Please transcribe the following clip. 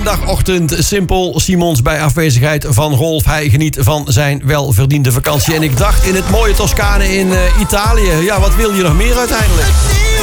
maandagochtend. Simpel Simons bij afwezigheid van Rolf. Hij geniet van zijn welverdiende vakantie. En ik dacht in het mooie Toscane in Italië. Ja, wat wil je nog meer uiteindelijk?